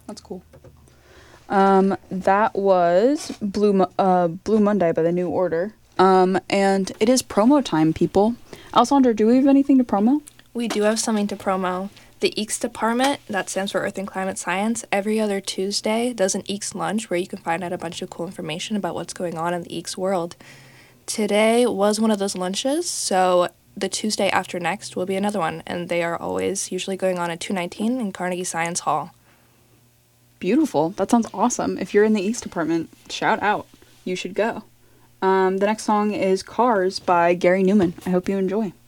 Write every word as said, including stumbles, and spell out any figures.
That's cool. Um, that was Blue Mo- uh Blue Monday by the New Order. Um, and it is promo time, people. Alessandra, do we have anything to promo? We do have something to promo. The E A K S department, that stands for Earth and Climate Science, every other Tuesday does an E A K S lunch where you can find out a bunch of cool information about what's going on in the E A K S world. Today was one of those lunches, so the Tuesday after next will be another one, and they are always usually going on at two nineteen in Carnegie Science Hall. Beautiful. That sounds awesome. If you're in the E A K S department, shout out. You should go. Um, the next song is Cars by Gary Newman. I hope you enjoy.